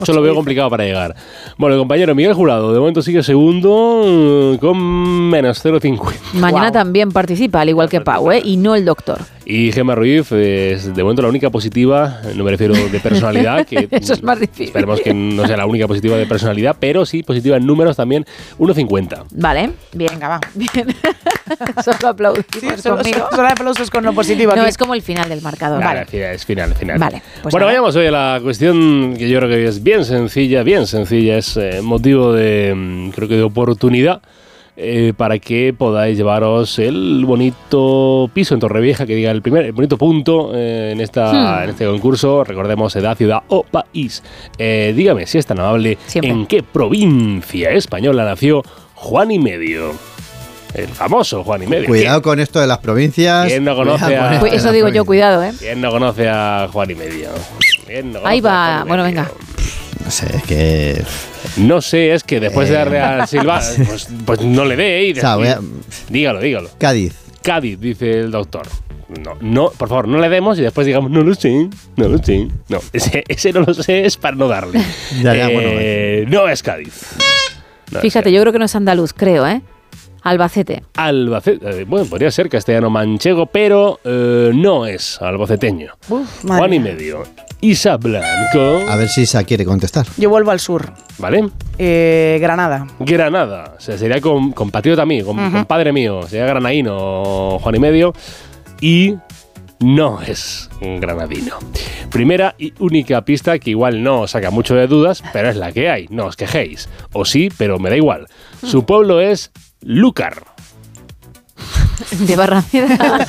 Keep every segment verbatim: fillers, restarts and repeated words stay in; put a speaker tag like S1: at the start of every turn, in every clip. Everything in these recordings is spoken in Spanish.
S1: Eso lo veo complicado para llegar. Bueno, el compañero Miguel Jurado, de momento sigue segundo con menos cero coma cincuenta.
S2: Mañana
S3: wow.
S2: también participa, al igual que Pau, ¿eh? Y no el doctor.
S1: Y Gemma Ruiz es de momento la única positiva, no me refiero de personalidad, que
S2: eso es más difícil.
S1: Esperemos que no sea la única positiva de personalidad, pero sí positiva en números también, uno coma cincuenta.
S2: Vale, bien.
S3: Venga, va.
S2: Bien. Solo aplaudimos
S3: Sí, solo,
S2: conmigo.
S3: solo, solo aplausos con lo positivo.
S2: No,
S3: aquí.
S2: es como el final del marcador.
S1: Vale,
S2: Vale.
S1: es final, final.
S2: Vale, pues
S1: bueno,
S2: nada.
S1: vayamos hoy a la cuestión que yo creo que es bien sencilla, bien sencilla, es eh, motivo de, creo que de oportunidad. Eh, para que podáis llevaros el bonito piso en Torrevieja, que diga el primer el bonito punto eh, en, esta,
S2: Hmm.
S1: en este concurso. Recordemos edad, ciudad o país. Eh, dígame, si es tan amable,
S2: Siempre.
S1: ¿en qué provincia española nació Juan y Medio? El famoso Juan y Medio.
S4: Cuidado con esto de las provincias.
S1: ¿Quién no conoce
S4: Cuidado
S1: a-
S4: con esto
S2: Pues
S4: de
S2: eso
S4: las
S2: digo yo,
S4: provincias.
S2: cuidado, ¿eh?
S1: ¿Quién no conoce a Juan y Medio? ¿Quién no
S2: Ahí
S1: conoce a
S2: va.
S1: Juan y
S2: Bueno,
S1: Medio?
S2: venga.
S4: No sé, es que.
S1: No sé, es que después de
S4: Eh,
S1: darle al Silva, pues, pues no le dé y
S4: O sea, voy a-
S1: dígalo, dígalo.
S4: Cádiz.
S1: Cádiz, dice el doctor. No, no, por favor, no le demos y después digamos, no lo sé, no lo sé. No, ese, ese no lo sé es para no darle.
S4: Ya, ya,
S1: Eh, no es Cádiz. No es
S2: Fíjate,
S1: Cádiz.
S2: yo creo que no es andaluz, creo, ¿eh? Albacete.
S1: Albacete, eh, bueno, podría ser castellano-manchego, pero eh, no es albaceteño.
S3: Uf, madre
S1: Juan y
S3: mía.
S1: Medio. Isa Blanco.
S4: A ver si Isa quiere contestar.
S3: Yo vuelvo al sur.
S1: ¿Vale?
S3: Eh, Granada.
S1: Granada. O sea, sería con, compatriota mío, con,
S3: Ujú.
S1: compadre mío. Sería granadino, Juan y Medio. Y no es un granadino. Primera y única pista que igual no os saca mucho de dudas, pero es la que hay. No os quejéis. O sí, pero me da igual. Su pueblo es Lúcar.
S2: De Barrameda.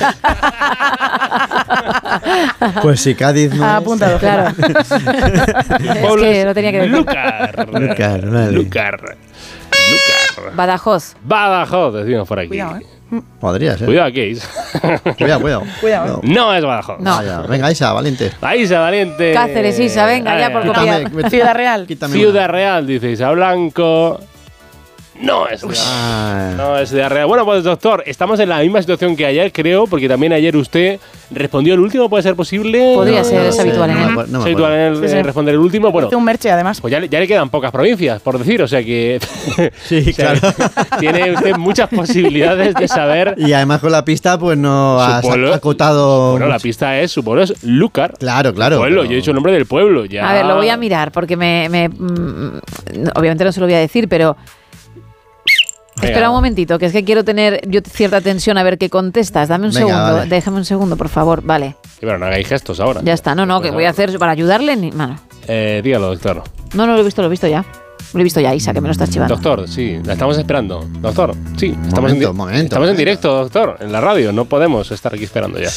S4: Pues si Cádiz no.
S3: Ha
S4: es-
S3: apuntado.
S2: Claro.
S1: Su
S2: Es
S1: pueblo
S2: que lo tenía que decir.
S1: Lúcar.
S4: Lúcar, vale.
S1: Lúcar. Lúcar.
S2: Badajoz.
S1: Badajoz, decimos por aquí.
S3: Cuidado, ¿eh?
S4: Podría ser.
S1: Cuidado, que es.
S4: Cuidado, cuidado.
S3: Cuidado,
S1: No es Badajoz.
S2: No.
S4: Vaya, venga, Isa, valiente.
S1: La Isa Valiente.
S2: Cáceres, Isa, venga, ya por
S1: Ay,
S2: copiar.
S4: Quítame-
S3: Ciudad Real.
S4: quítame
S1: Ciudad
S4: una.
S1: Real, dice Isa Blanco. No es Ciudad
S4: Ah,
S1: No es Ciudad Real. Bueno, pues doctor, estamos en la misma situación que ayer, creo, porque también ayer usted respondió el último, ¿puede ser posible?
S2: Podría
S4: no,
S2: ser,
S4: no
S2: es
S4: sé,
S2: habitual en
S4: no me
S2: él.
S4: acuerdo, no
S1: ¿Es
S4: me
S1: habitual
S4: acuerdo.
S1: en el,
S3: Sí, sí.
S1: eh, responder el último? Bueno,
S3: Hice un merche, además.
S1: pues ya, le- ya le quedan pocas provincias, por decir, o sea que
S4: Sí,
S1: o sea,
S4: claro.
S1: tiene usted muchas posibilidades de saber.
S4: Y además con la pista, pues no
S1: Su
S4: has
S1: pueblo-
S4: acotado.
S1: Bueno, la
S4: mucho.
S1: pista es, su pueblo es Lúcar.
S4: Claro, claro.
S1: Pueblo,
S4: pero-
S1: yo he dicho el nombre del pueblo. Ya.
S2: A ver, lo voy a mirar porque me, me- mm, obviamente no se lo voy a decir, pero
S1: Venga.
S2: espera un momentito, que es que quiero tener yo cierta tensión a ver qué contestas. Dame un
S4: Venga,
S2: segundo,
S4: vale.
S2: déjame un segundo, por favor. Vale,
S1: Sí, pero no hagáis gestos ahora.
S2: ya está. No, no, que voy a hacer para ayudarle. Ni, bueno,
S1: Eh, dígalo, doctor.
S2: no, no lo he visto, lo he visto ya. Lo he visto ya, Isa, que me lo estás chivando.
S1: Doctor, sí, la estamos esperando. Doctor, sí, estamos,
S4: Momento,
S1: en, di-
S4: momento,
S1: estamos en
S4: momento.
S1: directo, doctor, en la radio. No podemos estar aquí esperando ya.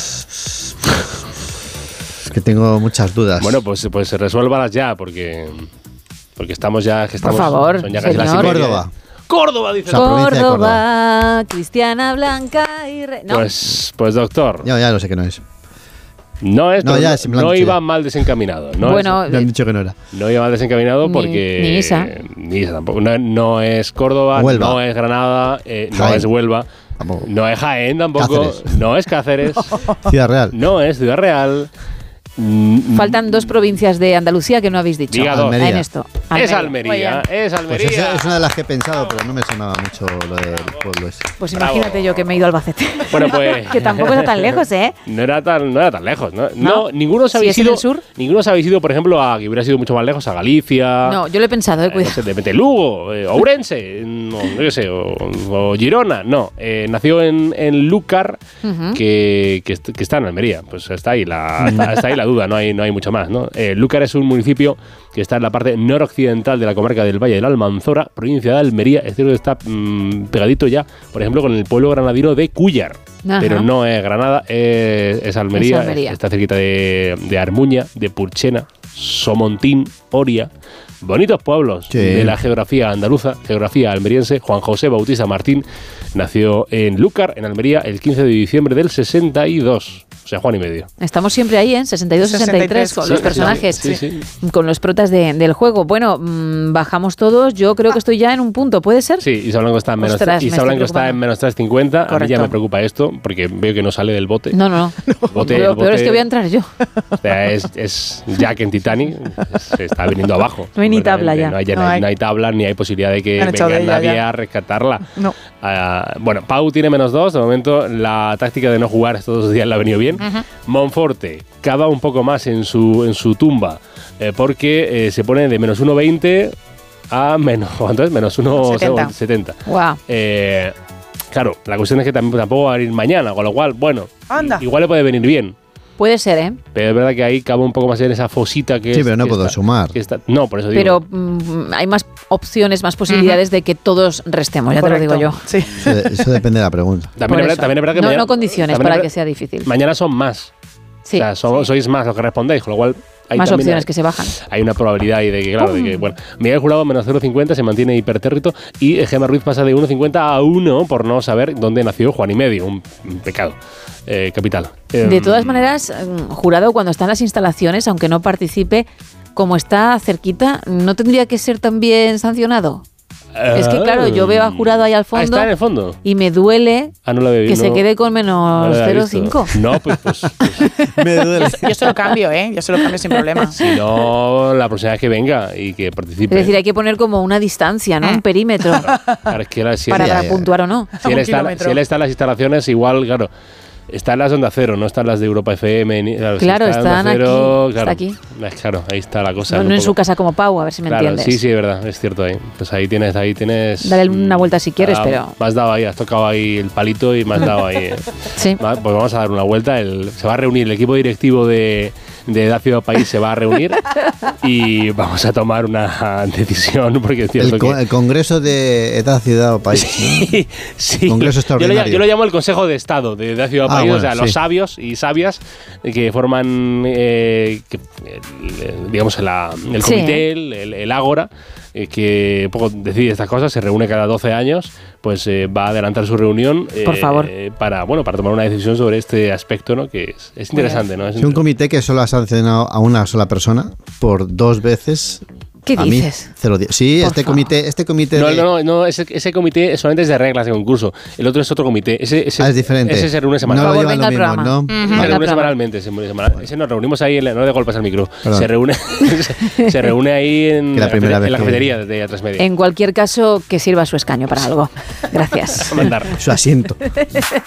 S4: Es que tengo muchas dudas.
S1: Bueno, pues, pues resuélvalas ya, porque, porque estamos ya. Que estamos,
S2: favor,
S1: son ya casi las
S2: señor.
S1: y media.
S4: Córdoba.
S1: Córdoba, dice.
S4: La provincia de
S2: Córdoba, Cristiana Blanca y Re... No,
S1: Pues, pues doctor,
S4: Ya, ya lo sé que no es.
S1: no es,
S4: No,
S1: pero
S4: ya,
S1: no,
S4: sí me lo han
S1: no
S4: dicho
S1: iba
S4: ya.
S1: mal desencaminado. No
S2: bueno,
S1: es-
S4: Me han dicho que no era.
S1: no iba mal desencaminado
S2: Ni-
S1: porque.
S2: ni Isa.
S1: Ni Isa tampoco. No, no es Córdoba,
S4: Huelva.
S1: no es Granada, eh, no
S4: Jaén.
S1: es Huelva,
S4: Tampoco.
S1: no es Jaén tampoco,
S4: Cáceres.
S1: no es Cáceres,
S4: Ciudad Real.
S1: no es Ciudad Real. Mm,
S2: faltan dos provincias de Andalucía que no habéis dicho.
S1: Diga dos.
S4: Almería.
S2: En esto.
S1: Es
S2: Almería.
S1: Almería,
S3: Muy
S1: es
S4: Pues
S1: Almería.
S4: esa es una de las que he pensado, pero no me sonaba mucho lo del pueblo ese.
S2: Pues
S1: Bravo.
S2: imagínate yo que me he ido al Albacete.
S1: Bueno, pues.
S2: Que tampoco está tan lejos, ¿eh?
S1: No era tan, no era tan lejos, ¿no? No,
S2: ¿No?
S1: ninguno os
S2: ¿Si
S1: habéis
S2: es en
S1: ido.
S2: el sur?
S1: Ninguno os habéis ido, por ejemplo, a que hubiera sido mucho más lejos, a Galicia.
S2: No, yo lo he pensado, eh,
S1: eh, no
S2: cuidado.
S1: sé, de repente Lugo, eh, Ourense, no, no qué sé, o, o Girona. No, eh, nació en, en Lúcar,
S2: Ujú.
S1: que, que, est- que está en Almería. Pues está ahí la, está, está ahí la duda, no hay, no hay mucho más, ¿no? Eh, Lúcar es un municipio que está en la parte noroccidental de la comarca del Valle de la Almanzora, provincia de Almería. Es cierto que está mm, pegadito ya, por ejemplo, con el pueblo granadino de Cúllar.
S2: Ajá.
S1: Pero no es Granada, es, es Almería,
S2: Es Almería.
S1: está cerquita de, de Armuña, de Purchena, Somontín, Oria, bonitos pueblos
S4: Sí.
S1: de la geografía andaluza, geografía almeriense. Juan José Bautista Martín nació en Lúcar, en Almería, el quince de diciembre del sesenta y dos. O sea, Juan y medio.
S2: Estamos siempre ahí, ¿eh? sesenta y dos sesenta y tres, con
S1: Sí,
S2: los
S1: sí,
S2: personajes,
S1: sí, sí.
S2: con los protas de- del juego. Bueno, mmm, bajamos todos. Yo creo que estoy ya en un punto, ¿puede ser?
S1: Sí, Isa Blanco está en menos,
S2: Ostras, me
S1: Isa
S2: estoy
S1: Blanco está
S2: preocupando.
S1: en menos tres cincuenta. A mí ya
S3: Correcto.
S1: me preocupa esto, porque veo que no sale del bote.
S2: No, no, no.
S1: Bote-
S2: Lo
S1: el
S2: peor es
S1: bote-
S2: que voy a entrar yo.
S1: O sea, es, es Jack en Titanic, se está viniendo abajo.
S2: No hay ni tabla ya.
S1: No hay, ya
S3: No
S1: no hay,
S3: hay.
S1: no hay tabla, ni hay posibilidad de que
S3: Han echado
S1: venga
S3: de ella
S1: nadie
S3: ya.
S1: a rescatarla.
S3: No.
S1: Ah, bueno, Pau tiene menos dos. De momento, la táctica de no jugar estos dos días le ha venido bien. Monforte cava un poco más en su, en su tumba, eh, porque eh, se pone de menos uno veinte a menos, ¿cuánto es? Menos uno setenta.
S2: Wow.
S1: Eh, claro, la cuestión es que tampoco, tampoco va a venir mañana, con lo cual, bueno,
S3: Anda.
S1: igual le puede venir bien.
S2: Puede ser, ¿eh?
S1: Pero es verdad que ahí cabe un poco más en esa fosita que
S4: Sí,
S1: es-
S4: pero no
S1: que
S4: puedo
S1: está-
S4: sumar.
S1: que está- no, por eso digo.
S2: Pero mm, hay más opciones, más posibilidades de que todos restemos, ya te lo digo yo.
S3: Sí.
S4: Eso, eso depende de la pregunta.
S1: también,
S2: Por
S1: es verdad,
S2: eso.
S1: también es verdad que
S2: no,
S1: mañana,
S2: no condiciones
S1: también
S2: para
S1: es
S2: que
S1: verdad-
S2: sea difícil.
S1: mañana son más.
S2: Sí,
S1: O sea, somos- sois más los que respondéis, con lo cual hay
S2: más
S1: también
S2: opciones
S1: hay-
S2: que se bajan.
S1: Hay una probabilidad ahí de que, claro, de que, bueno, Miguel Jurado menos cero coma cincuenta se mantiene hipertérrito y Gemma Ruiz pasa de uno coma cincuenta a uno por no saber dónde nació Juan y medio, un, un pecado eh, capital.
S2: De
S1: Em,
S2: todas maneras, mm, Jurado, cuando está en las instalaciones, aunque no participe, como está cerquita, ¿no tendría que ser también sancionado? Es que, claro, yo veo a Jurado ahí al
S1: Ah,
S2: fondo
S1: está en el fondo.
S2: y me duele
S1: Ah, no lo había
S2: que
S1: visto.
S2: se quede con
S1: No
S2: menos
S1: lo había
S2: cero coma
S1: visto.
S2: cinco.
S1: No, pues, pues, pues
S4: Me duele.
S3: Yo se lo cambio, ¿eh? Yo se lo cambio sin problema.
S1: si no, la próxima vez que venga y que participe.
S2: Es decir, hay que poner como una distancia, ¿no? Un perímetro
S1: Claro, es que la- si,
S2: para
S4: ya, ya.
S2: puntuar o no.
S1: si él
S3: Un
S1: está,
S3: kilómetro.
S1: si él está en las instalaciones, igual, claro, está en las de Onda Cero, no está en las de Europa F M. Ni, claro, si
S2: Claro,
S1: está en Onda
S2: están
S1: Cero,
S2: aquí,
S1: claro,
S2: está aquí.
S1: es- Claro, ahí está la cosa.
S2: No,
S1: es
S2: no
S1: un
S2: en su
S1: poco-
S2: casa como Pau, a ver si me
S1: Claro,
S2: entiendes.
S1: sí, sí, es verdad, es cierto ahí. Pues ahí tienes, ahí tienes.
S2: Dale una
S1: mm,
S2: vuelta si quieres,
S1: ah,
S2: pero-
S1: Me has dado ahí, has tocado ahí el palito y me has dado ahí. eh.
S2: Sí.
S1: Va, pues vamos a dar una vuelta. El- se va a reunir el equipo directivo de, de Edad Ciudad País, se va a reunir y vamos a tomar una decisión porque es cierto
S4: El, co-
S1: que.
S4: el Congreso de Edad, Ciudad o País. ¿no?
S1: Sí,
S4: Congreso
S1: yo lo, llamo,
S4: extraordinario.
S1: yo lo llamo el Consejo de Estado de Edad Ciudad
S4: Ah,
S1: País,
S4: bueno,
S1: o sea,
S4: sí.
S1: los sabios y sabias que forman, eh, que, el- digamos, la- el
S2: Sí.
S1: comité, el, el- el Ágora, eh, que un poco decide estas cosas, se reúne cada doce años, pues eh, va a adelantar su reunión eh,
S2: Por favor.
S1: para, bueno, para tomar una decisión sobre este aspecto, ¿no? Que es, es interesante, ¿no? Es
S4: Es un comité que solo ha sancionado a una sola persona por dos veces.
S2: ¿Qué
S4: a mí,
S2: dices?
S4: cero di- sí,
S2: Por
S4: este
S2: favor.
S4: comité, este comité
S1: No,
S4: de-
S1: no, no, no, ese, ese comité solamente es de reglas de concurso. El otro es otro comité. Ese, ese,
S4: Ah, es diferente.
S1: Ese se reúne
S4: No
S1: semanalmente.
S4: lo
S2: Por favor,
S4: llevan
S2: venga
S4: lo
S2: al
S4: mismo,
S2: programa.
S4: ¿no?
S2: Ujú.
S1: Se
S2: Venga,
S1: reúne
S2: programa.
S1: semanalmente, se reúne semanal- ese nos reunimos ahí, en la- no le golpes al micro.
S4: Perdón.
S1: Se reúne, se reúne ahí en,
S4: Que la
S1: la,
S4: primera
S1: en
S4: vez
S1: la
S4: que-
S1: cafetería de A tres Media.
S2: En cualquier caso, que sirva su escaño para algo. Gracias.
S1: A mandar.
S4: Su asiento.